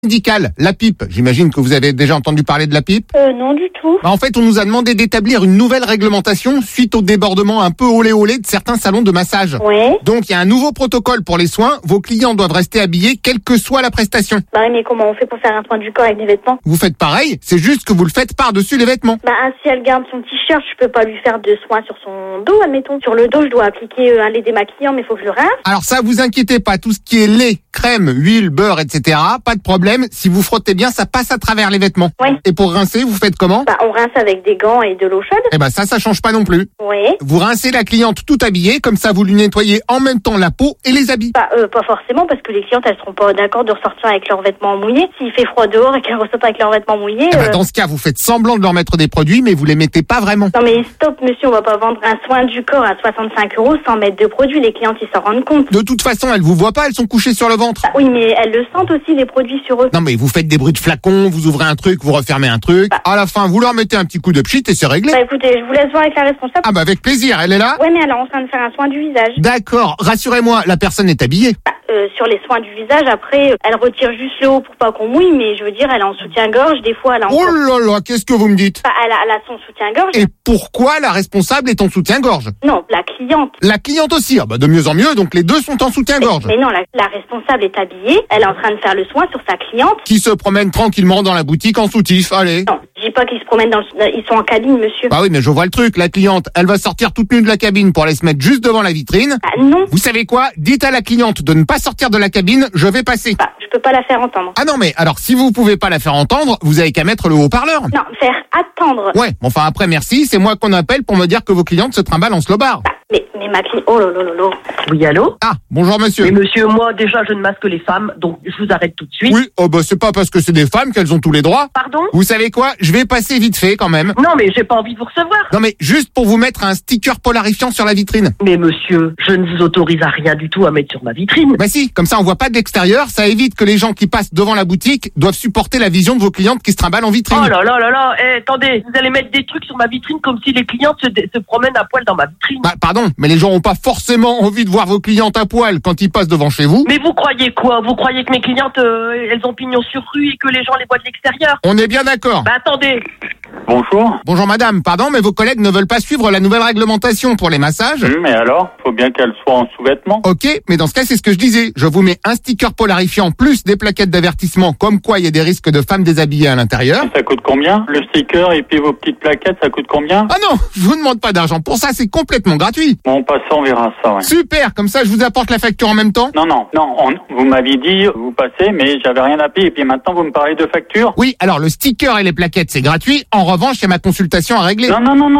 Médicale, la PIP. J'imagine que vous avez déjà entendu parler de la PIP. Non du tout. En fait, on nous a demandé d'établir une nouvelle réglementation suite au débordement un peu olé de certains salons de massage. Ouais. Donc, il y a un nouveau protocole pour les soins. Vos clients doivent rester habillés, quelle que soit la prestation. Bah mais comment on fait pour faire un soin du corps avec des vêtements? Vous faites pareil, c'est juste que vous le faites par-dessus les vêtements. Bah si elle garde son t-shirt, je peux pas lui faire de soins sur son dos, admettons. Sur le dos, je dois appliquer un lait démaquillant, mais faut que je le rince. Alors ça, vous inquiétez pas, tout ce qui est lait, crème, huile, beurre, etc., pas de problème. Si vous frottez bien, ça passe à travers les vêtements. Oui. Et pour rincer, vous faites comment? Bah on rince avec des gants et de l'eau chaude. Eh ben ça change pas non plus. Oui. Vous rincez la cliente tout habillée, comme ça vous lui nettoyez en même temps la peau et les habits. Bah pas forcément, parce que les clientes, elles seront pas d'accord de ressortir avec leurs vêtements mouillés. S'il fait froid dehors et qu'elles ressortent avec leurs vêtements mouillés... Eh ben dans ce cas, vous faites semblant de leur mettre des produits, mais vous les mettez pas vraiment. Non mais stop monsieur, on va pas vendre un soin du corps à 65 € sans mettre de produits. Les clientes, ils s'en rendent compte. De toute façon, elles vous voient pas, elles sont couchées sur le ventre. Bah, oui, mais elles le sentent aussi, les produits sur eux. Non mais vous faites des bruits de flacons, vous ouvrez un truc, vous refermez un truc. À la fin, vous leur mettez un petit coup de pchit et c'est réglé. Bah écoutez, je vous laisse voir avec la responsable. Ah bah avec plaisir, elle est là? Ouais, mais elle est en train de faire un soin du visage. D'accord, rassurez-moi, la personne est habillée. Bah, sur les soins du visage, après, elle retire juste le haut pour pas qu'on mouille, mais je veux dire, elle est en soutien-gorge, des fois elle a Oh là là, qu'est-ce que vous me dites? Bah, elle a son soutien-gorge. Et pourquoi la responsable est en soutien-gorge? Non, la cliente. La cliente aussi, ah bah de mieux en mieux, donc les deux sont en soutien-gorge. Mais non, la responsable est habillée, elle est en train de faire le soin sur sa cliente. Qui se promène tranquillement dans la boutique en soutif, allez. Non, je dis pas qu'ils se promènent ils sont en cabine, monsieur. Bah oui, mais je vois le truc, la cliente, elle va sortir toute nue de la cabine pour aller se mettre juste devant la vitrine. Bah non. Vous savez quoi? Dites à la cliente de ne pas sortir de la cabine, je vais passer. Bah, je peux pas la faire entendre. Ah non, mais alors si vous pouvez pas la faire entendre, vous avez qu'à mettre le haut-parleur. Non, faire attendre. Ouais, enfin après merci, c'est moi qu'on appelle pour me dire que vos clientes se trimballent en slobard. Bah, mais ma cliente... Oh là là là là. Oui, allô? Ah, bonjour monsieur. Oui, monsieur, moi, déjà, je ne masque les femmes, donc je vous arrête tout de suite. Oui, oh bah c'est pas parce que c'est des femmes qu'elles ont tous les droits. Pardon? Vous savez quoi? Je vais passer vite fait quand même. Non, mais j'ai pas envie de vous recevoir. Non mais juste pour vous mettre un sticker polarifiant sur la vitrine. Mais monsieur, je ne vous autorise à rien du tout à mettre sur ma vitrine. Bah si, comme ça on voit pas de l'extérieur, ça évite que les gens qui passent devant la boutique doivent supporter la vision de vos clientes qui se trimballent en vitrine. Oh là là là là, attendez, vous allez mettre des trucs sur ma vitrine comme si les clientes se promènent à poil dans ma vitrine. Bah pardon, mais les gens ont pas forcément envie de voir vos clientes à poil quand ils passent devant chez vous. Mais vous croyez quoi? Vous croyez que mes clientes, elles ont pignon sur rue et que les gens les voient de l'extérieur? On est bien d'accord. Bah attendez. Bonjour. Bonjour madame, pardon, mais vos collègues ne veulent pas suivre la nouvelle réglementation pour les massages. Mais alors, faut bien qu'elle soit en sous-vêtements. Ok, mais dans ce cas, c'est ce que je disais. Je vous mets un sticker polarifiant plus des plaquettes d'avertissement comme quoi il y a des risques de femmes déshabillées à l'intérieur. Ça coûte combien? Le sticker et puis vos petites plaquettes, ça coûte combien? Ah non, je vous demande pas d'argent. Pour ça, c'est complètement gratuit. Bon, passez, on verra ça, ouais. Super, comme ça, je vous apporte la facture en même temps. Non, vous m'aviez dit, vous passez, mais j'avais rien à payer. Et puis maintenant, vous me parlez de facture? Oui, alors le sticker et les plaquettes, c'est gratuit. En revanche, il y a ma consultation à régler. Non.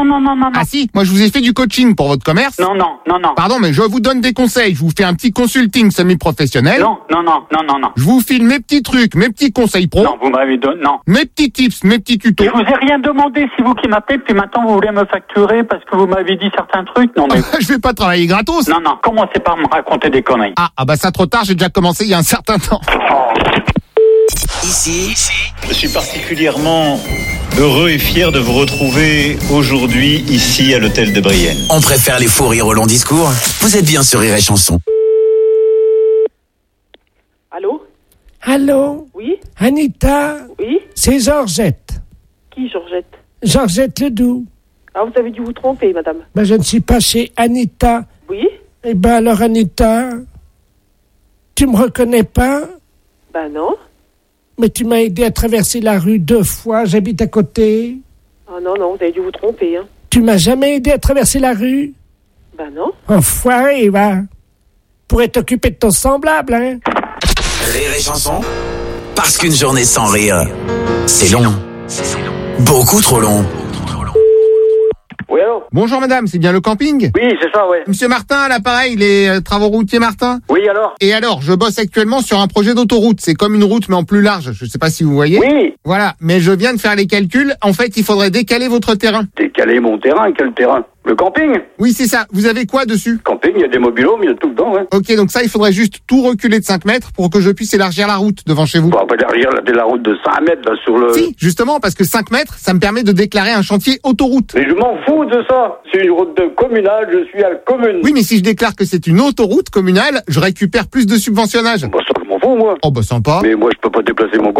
Ah si, moi je vous ai fait du coaching pour votre commerce. Non. Pardon, mais je vous donne des conseils. Je vous fais un petit consulting semi-professionnel. Non. Je vous file mes petits trucs, mes petits conseils pro. Non, vous m'avez donné, non. Mes petits tips, mes petits tutos. Je vous ai rien demandé, c'est vous qui m'appelez, puis maintenant vous voulez me facturer parce que vous m'avez dit certains trucs. Non, mais... Je vais pas travailler gratos. Non, commencez pas à me raconter des conneries. Ah bah ça trop tard, j'ai déjà commencé il y a un certain temps. Ici, je suis particulièrement heureux et fier de vous retrouver aujourd'hui ici à l'hôtel de Brienne. on préfère les faux rires au long discours. Vous êtes bien sur Rire et Chanson. Allô? Allô? Oui? Anita? Oui? C'est Georgette. Qui, Georgette? Georgette Ledoux. Ah, vous avez dû vous tromper, madame. Ben, je ne suis pas chez Anita. Oui? Eh ben, alors, Anita, tu me reconnais pas? Ben non. Mais tu m'as aidé à traverser la rue 2 fois, j'habite à côté. Ah non, vous avez dû vous tromper, hein. Tu m'as jamais aidé à traverser la rue? Ben non. Enfoiré, va. Pourrais t'occuper de ton semblable, hein? Rire et Chanson, parce qu'une journée sans rire, c'est long. Beaucoup trop long. Oui, allô? Bonjour madame, c'est bien le camping? Oui, c'est ça, ouais. Monsieur Martin, à l'appareil, les travaux routiers Martin? Oui, alors? Et alors, je bosse actuellement sur un projet d'autoroute. C'est comme une route, mais en plus large. Je sais pas si vous voyez. Oui. Voilà, mais je viens de faire les calculs. En fait, il faudrait décaler votre terrain. Décaler mon terrain? Quel terrain? Le camping? Oui, c'est ça. Vous avez quoi dessus? Camping, il y a des mobilos, mais il y a tout dedans, ouais. Ok, donc ça, il faudrait juste tout reculer de 5 mètres pour que je puisse élargir la route devant chez vous. On va pas élargir la route de 5 mètres, là, sur le... Si, justement, parce que 5 mètres, ça me permet de déclarer un chantier autoroute. Mais je m'en fous de ça. C'est une route communale, je suis à la commune. Oui, mais si je déclare que c'est une autoroute communale, je récupère plus de subventionnage. Bah, ça, je m'en fous. moi. Oh bah sympa. Mais moi, je peux pas déplacer mon